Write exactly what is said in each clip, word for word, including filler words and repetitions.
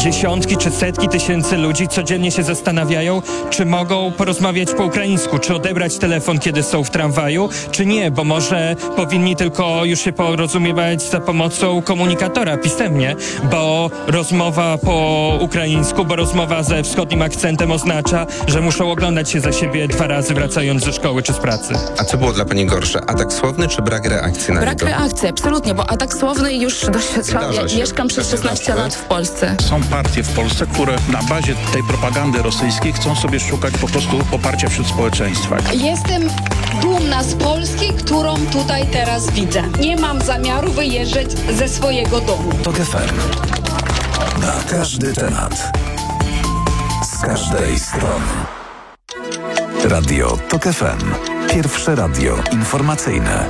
dziesiątki czy setki tysięcy ludzi codziennie się zastanawiają, czy mogą porozmawiać po ukraińsku, czy odebrać telefon, kiedy są w tramwaju, czy nie, bo może powinni tylko już się porozumiewać za pomocą komunikatora pisemnie, bo rozmowa po ukraińsku, bo rozmowa ze wschodnim akcentem oznacza, że muszą oglądać się za siebie dwa razy, wracając ze szkoły czy z pracy. A co było dla pani gorsze? Atak słowny czy brak reakcji na Brak niego? reakcji, absolutnie, bo atak słowny już doświadczam. Ja mieszkam przez szesnaście lat w Polsce. Są partie w Polsce, które na bazie tej propagandy rosyjskiej chcą sobie szukać po prostu poparcia wśród społeczeństwa. Jestem dumna z Polski, którą tutaj teraz widzę. Nie mam zamiaru wyjeżdżać ze swojego domu. TOK F M. Na każdy temat. Z każdej strony. Radio TOK F M. Pierwsze radio informacyjne.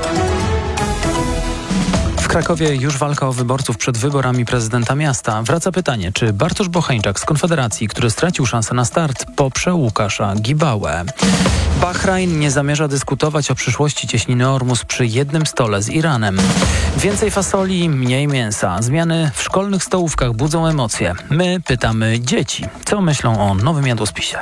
W Krakowie już walka o wyborców przed wyborami prezydenta miasta. Wraca pytanie, czy Bartosz Bocheńczak z Konfederacji, który stracił szansę na start, poprze Łukasza Gibałę. Bahrajn nie zamierza dyskutować o przyszłości cieśniny Ormus przy jednym stole z Iranem. Więcej fasoli, mniej mięsa. Zmiany w szkolnych stołówkach budzą emocje. My pytamy dzieci, co myślą o nowym jadłospisie.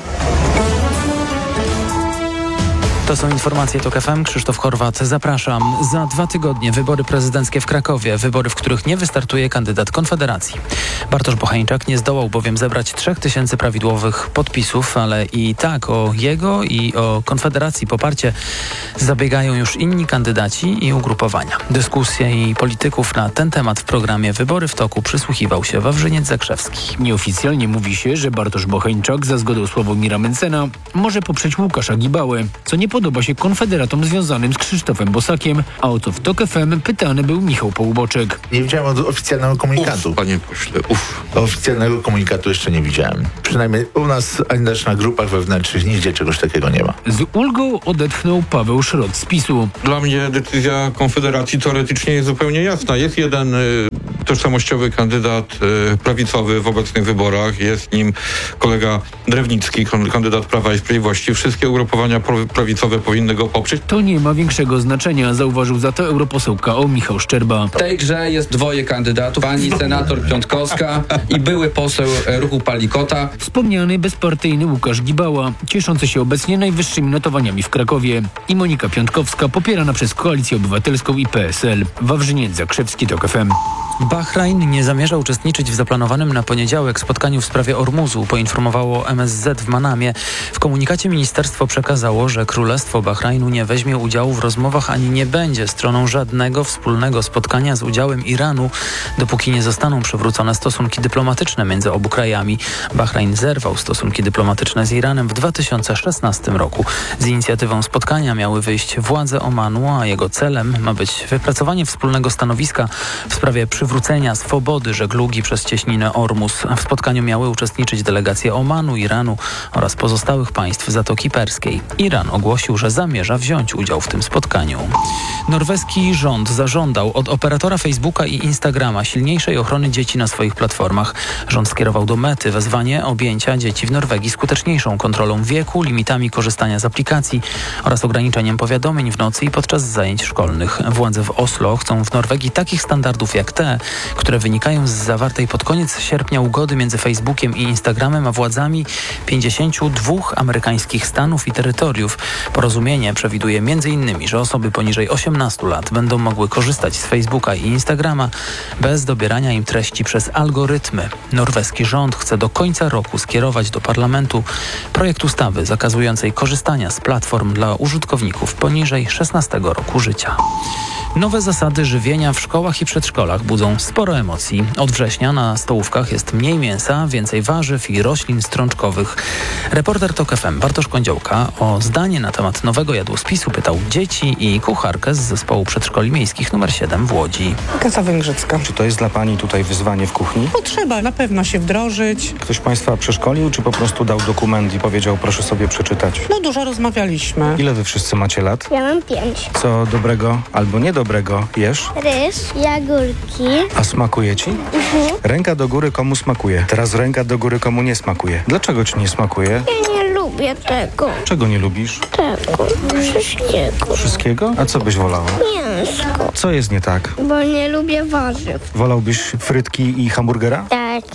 To są informacje TOK F M. Krzysztof Horwat, zapraszam. Za dwa tygodnie wybory prezydenckie w Krakowie. Wybory, w których nie wystartuje kandydat Konfederacji. Bartosz Bocheńczak nie zdołał bowiem zebrać trzech tysięcy prawidłowych podpisów, ale i tak o jego i o Konfederacji poparcie zabiegają już inni kandydaci i ugrupowania. Dyskusje i polityków na ten temat w programie Wybory w toku przysłuchiwał się Wawrzyniec Zakrzewski. Nieoficjalnie mówi się, że Bartosz Bocheńczak za zgodą Sławomira Mencena może poprzeć Łukasza Gibałę, co nie podoba się konfederatom związanym z Krzysztofem Bosakiem, a o to w TOK F M pytany był Michał Połuboczek. Nie widziałem oficjalnego komunikatu. Uf, panie pośle, uff. Oficjalnego komunikatu jeszcze nie widziałem. Przynajmniej u nas, ani też na grupach wewnętrznych nigdzie czegoś takiego nie ma. Z ulgą odetchnął Paweł Szrot z PiSu. Dla mnie decyzja Konfederacji teoretycznie jest zupełnie jasna. Jest jeden y, tożsamościowy kandydat y, prawicowy w obecnych wyborach. Jest nim kolega Drewnicki, kandydat Prawa i Sprawiedliwości. Wszystkie ugrupowania prawicowe powinny go poprzeć. To nie ma większego znaczenia, zauważył za to europoseł K O Michał Szczerba. W tej grze jest dwoje kandydatów, pani senator Piątkowska i były poseł ruchu Palikota. Wspomniany bezpartyjny Łukasz Gibała, cieszący się obecnie najwyższymi notowaniami w Krakowie. I Monika Piątkowska, popierana przez Koalicję Obywatelską i P S L. Wawrzyniec Zakrzewski, TOK F M. Bahrajn nie zamierza uczestniczyć w zaplanowanym na poniedziałek spotkaniu w sprawie Ormuzu, poinformowało M S Z w Manamie. W komunikacie ministerstwo przekazało, że Królestwo Bahrajnu nie weźmie udziału w rozmowach ani nie będzie stroną żadnego wspólnego spotkania z udziałem Iranu, dopóki nie zostaną przywrócone stosunki dyplomatyczne między obu krajami. Bahrajn zerwał stosunki dyplomatyczne z Iranem w dwa tysiące szesnastym roku. Z inicjatywą spotkania miały wyjść władze Omanu, a jego celem ma być wypracowanie wspólnego stanowiska w sprawie przywrócenia swobody żeglugi przez cieśninę Ormus. W spotkaniu miały uczestniczyć delegacje Omanu, Iranu oraz pozostałych państw Zatoki Perskiej. Iran ogłosił, że zamierza wziąć udział w tym spotkaniu. Norweski rząd zażądał od operatora Facebooka i Instagrama silniejszej ochrony dzieci na swoich platformach. Rząd skierował do Mety wezwanie objęcia dzieci w Norwegii skuteczniejszą kontrolą wieku, limitami korzystania z aplikacji oraz ograniczeniem powiadomień w nocy i podczas zajęć szkolnych. Władze w Oslo chcą w Norwegii takich standardów jak te, które wynikają z zawartej pod koniec sierpnia ugody między Facebookiem i Instagramem a władzami pięćdziesięciu dwóch amerykańskich stanów i terytoriów. Porozumienie przewiduje między innymi, że osoby poniżej osiemnastu lat będą mogły korzystać z Facebooka i Instagrama bez dobierania im treści przez algorytmy. Norweski rząd chce do końca roku skierować do parlamentu projekt ustawy zakazującej korzystania z platform dla użytkowników poniżej szesnastego roku życia. Nowe zasady żywienia w szkołach i przedszkolach budzą sporo emocji. Od września na stołówkach jest mniej mięsa, więcej warzyw i roślin strączkowych. Reporter TOK F M Bartosz Kądziołka o zdanie na temat nowego jadłospisu pytał dzieci i kucharkę z zespołu przedszkoli miejskich numer siedem w Łodzi. Kaca węgrzycka. Czy to jest dla pani tutaj wyzwanie w kuchni? Potrzeba na pewno się wdrożyć. Ktoś państwa przeszkolił, czy po prostu dał dokument i powiedział, proszę sobie przeczytać? No dużo rozmawialiśmy. Ile wy wszyscy macie lat? Ja mam pięć. Co dobrego albo niedobrego jesz? Ryż, jagurki. A smakuje ci? Mhm. Ręka do góry komu smakuje. Teraz ręka do góry komu nie smakuje. Dlaczego ci nie smakuje? Ja nie lubię tego. Czego nie lubisz? Tego. Wszystkiego. Wszystkiego? A co byś wolała? Mięsko. Co jest nie tak? Bo nie lubię warzyw. Wolałbyś frytki i hamburgera? Tak.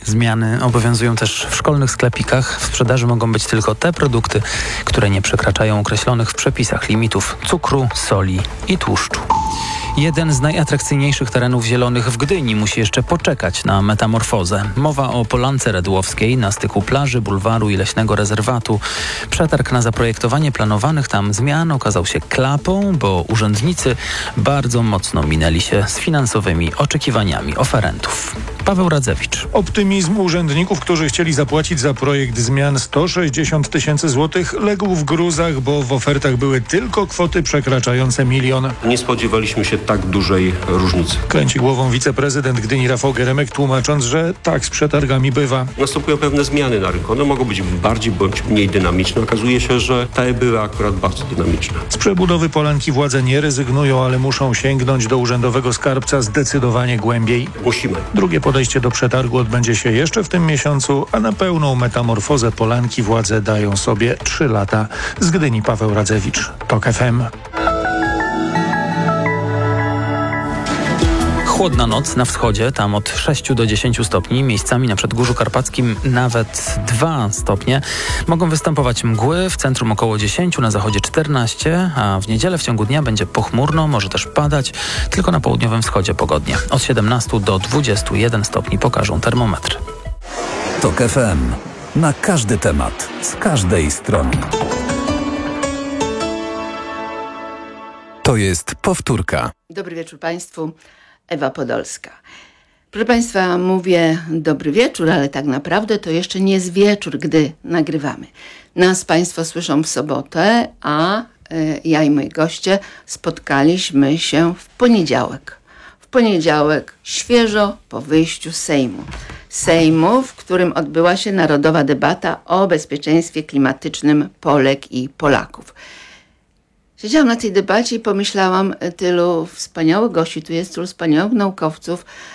Zmiany obowiązują też w szkolnych sklepikach. W sprzedaży mogą być tylko te produkty, które nie przekraczają określonych w przepisach limitów cukru, soli i tłuszczu. Jeden z najatrakcyjniejszych terenów zielonych w Gdyni musi jeszcze poczekać na metamorfozę. Mowa o Polance Redłowskiej na styku plaży, bulwaru i leśnego rezerwatu. Przetarg na zaprojektowanie planowanych tam zmian okazał się klapą, bo urzędnicy bardzo mocno minęli się z finansowymi oczekiwaniami oferentów. Paweł Radzewicz. Optymizm urzędników, którzy chcieli zapłacić za projekt zmian sto sześćdziesiąt tysięcy złotych, legł w gruzach, bo w ofertach były tylko kwoty przekraczające milion. Nie spodziewaliśmy się tak dużej różnicy. Kręci głową wiceprezydent Gdyni Rafał Geremek, tłumacząc, że tak z przetargami bywa. Następują pewne zmiany na rynku. One mogą być bardziej bądź mniej dynamiczne. Okazuje się, że te były akurat bardzo dynamiczne. Z przebudowy Polanki władze nie rezygnują, ale muszą sięgnąć do urzędowego skarbca zdecydowanie głębiej. Musimy. Drugie podejście do przetargu odbędzie się jeszcze w tym miesiącu, a na pełną metamorfozę Polanki władze dają sobie trzy lata. Z Gdyni Paweł Radzewicz, TOK F M. Chłodna noc na wschodzie, tam od sześciu do dziesięciu stopni, miejscami na Przedgórzu Karpackim nawet dwa stopnie. Mogą występować mgły, w centrum około dziesięć, na zachodzie czternaście, a w niedzielę w ciągu dnia będzie pochmurno, może też padać, tylko na południowym wschodzie pogodnie. Od siedemnastu do dwudziestu jeden stopni pokażą termometry. TOK F M. Na każdy temat, z każdej strony. To jest powtórka. Dobry wieczór Państwu. Ewa Podolska. Proszę Państwa, mówię dobry wieczór, ale tak naprawdę to jeszcze nie jest wieczór, gdy nagrywamy. Nas Państwo słyszą w sobotę, a y, ja i moi goście spotkaliśmy się w poniedziałek. W poniedziałek, świeżo po wyjściu z Sejmu. Sejmu, w którym odbyła się narodowa debata o bezpieczeństwie klimatycznym Polek i Polaków. Siedziałam na tej debacie i pomyślałam, tylu wspaniałych gości, tu jest tylu wspaniałych naukowców,